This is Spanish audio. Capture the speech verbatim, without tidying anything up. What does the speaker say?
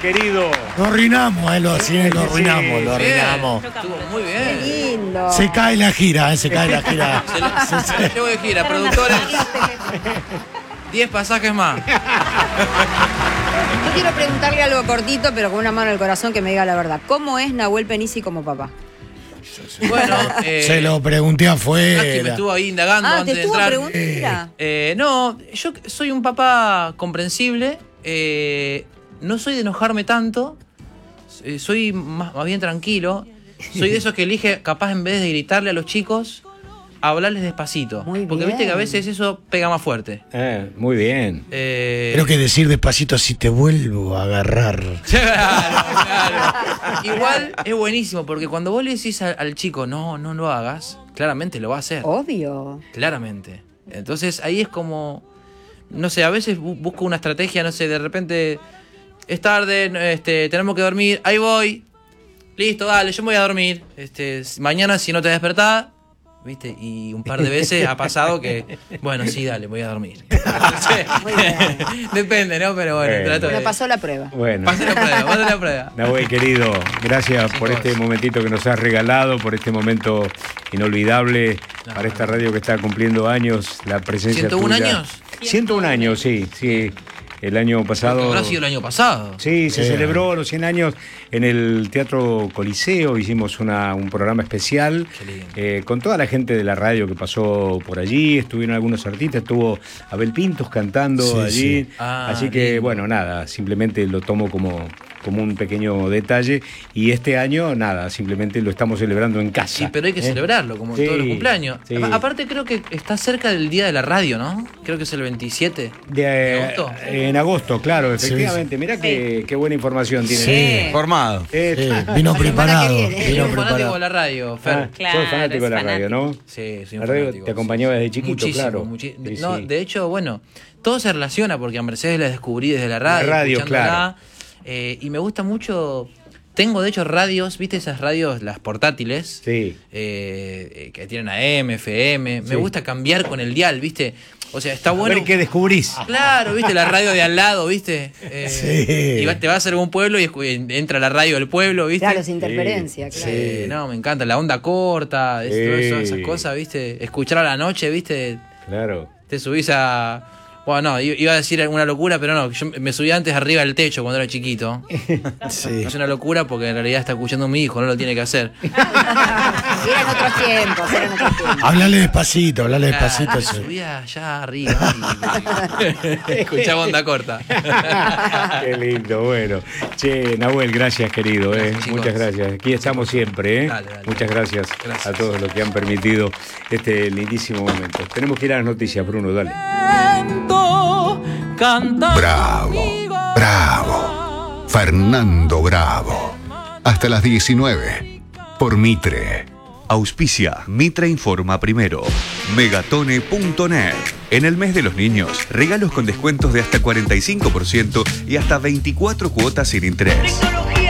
querido. Lo arruinamos, eh, lo, sí, lo arruinamos, Sí, lo bien. arruinamos. Estuvo muy bien. Qué lindo. Se cae la gira, eh, se cae la gira. Se lo, se lo llevo de gira, productores. diez pasajes más. Yo quiero preguntarle algo cortito, pero con una mano al corazón, que me diga la verdad. ¿Cómo es Nahuel Penisi como papá? Bueno, eh, Se lo pregunté Naki me afuera. estuvo ahí indagando Ah, antes te de estuvo entrar. preguntando. Mira. Eh, no, yo soy un papá comprensible. eh, no soy de enojarme tanto. eh, soy más, más bien tranquilo. Soy de esos que elige, capaz en vez de gritarle a los chicos, hablarles despacito. Muy Porque bien. viste que a veces eso pega más fuerte. Eh, muy bien. Eh, Creo que decir despacito, si te vuelvo a agarrar. Claro, claro. Igual es buenísimo porque cuando vos le decís al, al chico, no, no lo hagas, claramente lo va a hacer. Obvio. Claramente. Entonces ahí es como, no sé, a veces bu- busco una estrategia, no sé, de repente es tarde, no, este, tenemos que dormir, ahí voy, listo, dale, yo me voy a dormir. Este, mañana si no te despertás, ¿viste? Y un par de veces ha pasado que, bueno, sí, dale, voy a dormir. Entonces, Muy bien. depende, ¿no? Pero bueno, Bueno. trato Me de... pasó la prueba. Bueno. Pase la prueba, pase la prueba. Nahuel, querido, gracias Chicos. por este momentito que nos has regalado, por este momento inolvidable No, para esta radio que está cumpliendo años, la presencia ¿ciento uno tuya. años? ciento uno años, sí, sí. El año pasado. Habrá sido el año pasado. Sí, se Eh. celebró los cien años en el Teatro Coliseo, hicimos una, un programa especial Qué lindo. eh, con toda la gente de la radio que pasó por allí, estuvieron algunos artistas, estuvo Abel Pintos cantando Sí, allí, sí. Ah, así que lindo. bueno, nada, simplemente lo tomo como, como un pequeño detalle y este año nada, simplemente lo estamos celebrando en casa. Sí, pero hay que ¿eh? celebrarlo, como Sí, todos los cumpleaños. sí. A- Aparte creo que está cerca del Día de la Radio, ¿no? Creo que es el veintisiete. De, ¿En agosto? En agosto, claro, Sí, efectivamente. Mirá qué, qué buena información tiene. Sí. Formado. Eh, Sí, vino La semana preparado. que viene. Soy Vino un fanático preparado. de la radio, Fer. Ah, Claro, sos fanático de la es radio, ¿no? Sí, soy un La radio fanático. te acompañaba desde chiquito, Muchísimo, claro. muchi- Sí, no, sí. de hecho, bueno, todo se relaciona porque a Mercedes la descubrí desde la radio, La radio, escuchándola, claro. eh, y me gusta mucho. Tengo de hecho radios, ¿viste esas radios, las portátiles? Sí. Eh, que tienen A M, F M. Sí. Me gusta cambiar con el dial, ¿viste? O sea, está A bueno. ver qué descubrís. Claro, ¿viste? La radio de al lado, ¿viste? Eh, Sí. Y va- te vas a algún pueblo y escu- entra la radio del pueblo, ¿viste? Claro, sin interferencia, claro. Sí, no, me encanta. La onda corta, es- todo eso, Sí. esas cosas, ¿viste? Escuchar a la noche, ¿viste? Claro. Te subís a... Bueno, no, i- iba a decir alguna locura, pero no. Yo me subí antes arriba del techo cuando era chiquito. Sí. Es una locura porque en realidad está escuchando a mi hijo, no lo tiene que hacer. Eran otros tiempos, eran otros tiempos. Hablale despacito, hablale despacito. Ah, sí. subía allá arriba y, y escuchaba onda corta. Qué lindo, bueno. Che, Nahuel, gracias, querido. Eh. Gracias, chicos. Muchas gracias. Aquí estamos siempre. Eh. Dale, dale. Muchas gracias, Gracias. a todos los que han permitido este lindísimo momento. Tenemos que ir a las noticias, Bruno, dale. Bravo, bravo. Fernando Bravo. Hasta las diecinueve. Por Mitre. Auspicia Mitre Informa Primero. Megatone punto net. En el mes de los niños, regalos con descuentos de hasta cuarenta y cinco por ciento y hasta veinticuatro cuotas sin interés. Tecnología